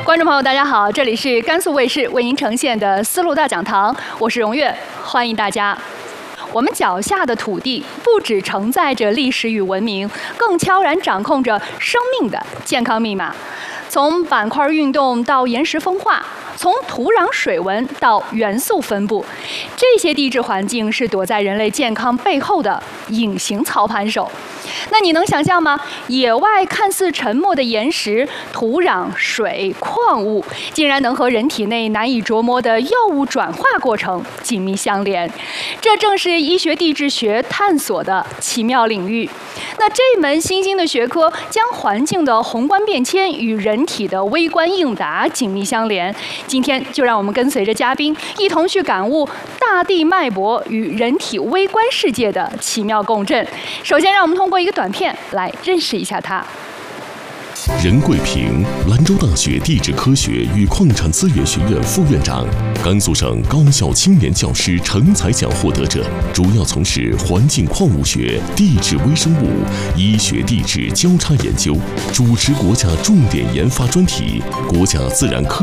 观众朋友，大家好，这里是甘肃卫视为您呈现的丝路大讲堂，我是荣月，欢迎大家。我们脚下的土地不只承载着历史与文明，更悄然掌控着生命的健康密码。从板块运动到岩石风化，从土壤水文到元素分布，这些地质环境是躲在人类健康背后的隐形操盘手。那你能想象吗？野外看似沉默的岩石、土壤、水、矿物，竟然能和人体内难以琢磨的药物转化过程紧密相连。这正是医学地质学探索的奇妙领域。那这门新兴的学科将环境的宏观变迁与人体的微观应答紧密相连。今天就让我们跟随着嘉宾一同去感悟大地脉搏与人体微观世界的奇妙共振。首先，让我们通过一个短片来认识一下它。 任贵平，兰州大学地质科学与矿产资源学院副院长，甘肃省高校青年教师成才奖获得者，主要从事环境矿物学、地质微生物、医学地质交叉研究，主持国家重点研发专题、国家自然科